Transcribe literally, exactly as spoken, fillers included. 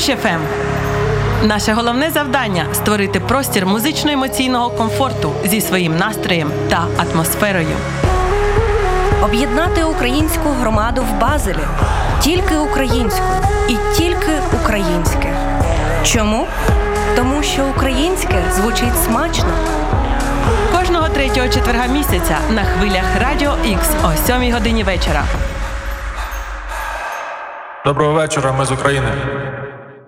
Fresh еф ем. Наше головне завдання – створити простір музично-емоційного комфорту зі своїм настроєм та атмосферою. Об'єднати українську громаду в Базелі. Тільки українську і тільки українське. Чому? Тому що українське звучить смачно. Кожного третього четверга місяця на хвилях Радіо Ікс о сьомій годині вечора. Доброго вечора, ми з України.